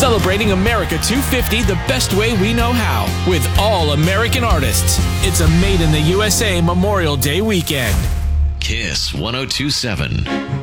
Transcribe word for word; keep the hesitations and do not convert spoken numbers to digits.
Celebrating America two fifty the best way we know how, with all American artists. It's a Made in the U S A Memorial Day weekend. Kiss one oh two seven.